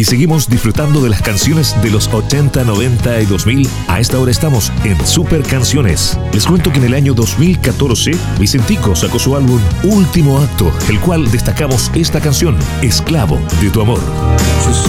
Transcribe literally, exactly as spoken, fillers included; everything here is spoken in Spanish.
y seguimos disfrutando de las canciones de los ochenta, noventa y dos mil. A esta hora estamos en Super Canciones. Les cuento que en el año dos mil catorce Vicentico sacó su álbum Último Acto, el cual destacamos esta canción, Esclavo de tu amor.